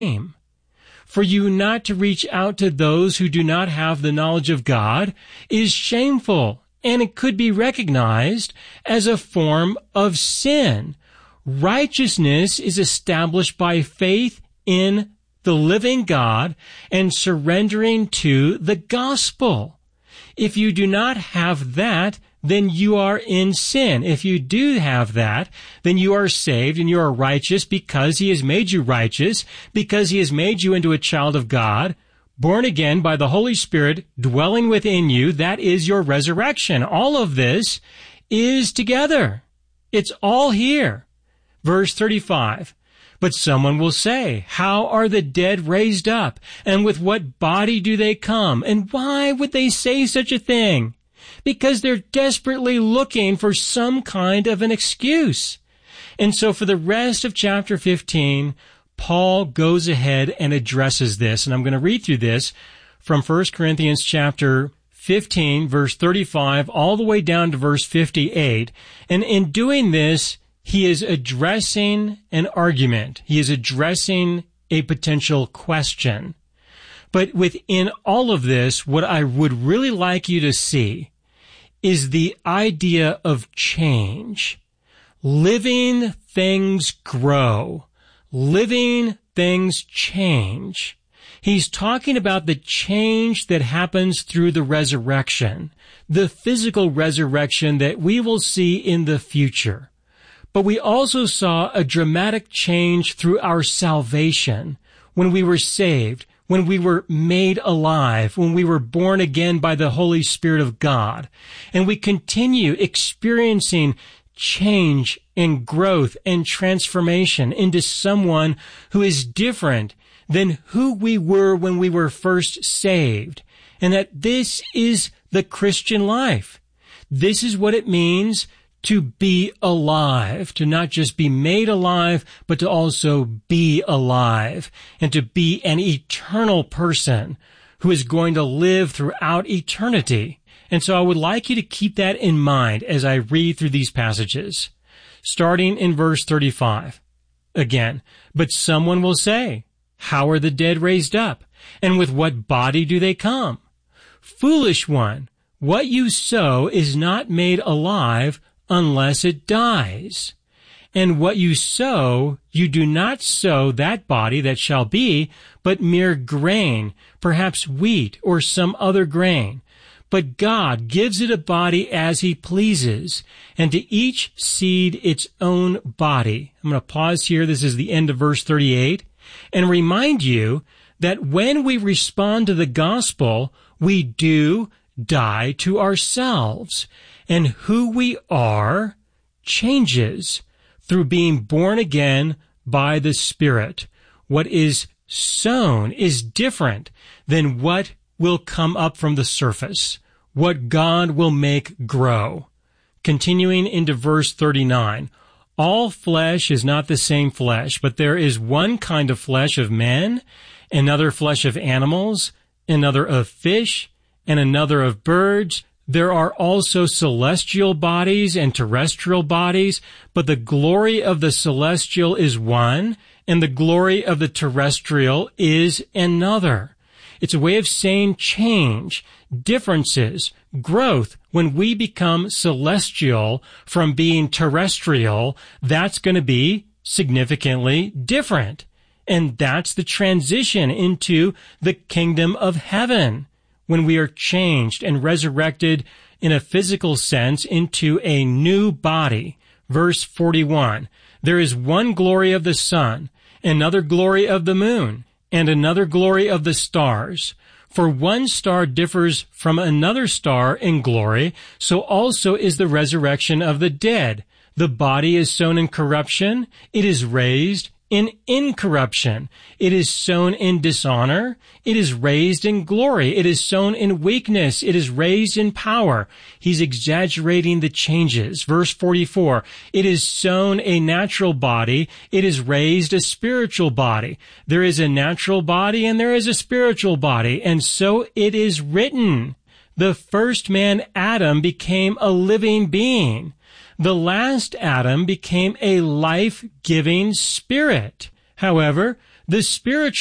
For you not to reach out to those who do not have the knowledge of God is shameful, and it could be recognized as a form of sin. Righteousness is established by faith in the living God and surrendering to the gospel. If you do not have that, then you are in sin. If you do have that, then you are saved and you are righteous because he has made you righteous, because he has made you into a child of God, born again by the Holy Spirit dwelling within you. That is your resurrection. All of this is together. It's all here. Verse 35. But someone will say, how are the dead raised up? And with what body do they come? And why would they say such a thing? Because they're desperately looking for some kind of an excuse. And so for the rest of chapter 15, Paul goes ahead and addresses this. And I'm going to read through this from 1 Corinthians chapter 15, verse 35, all the way down to verse 58. And in doing this, he is addressing an argument. He is addressing a potential question. But within all of this, what I would really like you to see is the idea of change. Living things grow. Living things change. He's talking about the change that happens through the resurrection, the physical resurrection that we will see in the future. But we also saw a dramatic change through our salvation when we were saved, when we were made alive, when we were born again by the Holy Spirit of God. And we continue experiencing change and growth and transformation into someone who is different than who we were when we were first saved. And that this is the Christian life. This is what it means to be alive, to not just be made alive, but to also be alive, and to be an eternal person who is going to live throughout eternity. And so I would like you to keep that in mind as I read through these passages. Starting in verse 35. Again, but someone will say, how are the dead raised up? And with what body do they come? Foolish one, what you sow is not made alive unless it dies. And what you sow, you do not sow that body that shall be, but mere grain, perhaps wheat or some other grain. But God gives it a body as he pleases, and to each seed its own body. I'm going to pause here. This is the end of verse 38, and remind you that when we respond to the gospel, we do die to ourselves. And who we are changes through being born again by the Spirit. What is sown is different than what will come up from the surface, what God will make grow. Continuing into verse 39, all flesh is not the same flesh, but there is one kind of flesh of men, another flesh of animals, another of fish, and another of birds. There are also celestial bodies and terrestrial bodies, but the glory of the celestial is one, and the glory of the terrestrial is another. It's a way of saying change, differences, growth. When we become celestial from being terrestrial, that's going to be significantly different. And that's the transition into the kingdom of heaven, when we are changed and resurrected in a physical sense into a new body. Verse 41, there is one glory of the sun, another glory of the moon, and another glory of the stars. For one star differs from another star in glory, so also is the resurrection of the dead. The body is sown in corruption, it is raised in incorruption. It is sown in dishonor, it is raised in glory. It is sown in weakness, it is raised in power. He's exaggerating the changes. Verse 44, it is sown a natural body, it is raised a spiritual body. There is a natural body and there is a spiritual body, and so it is written. The first man, Adam, became a living being. The last Adam became a life-giving spirit. However, The spiritual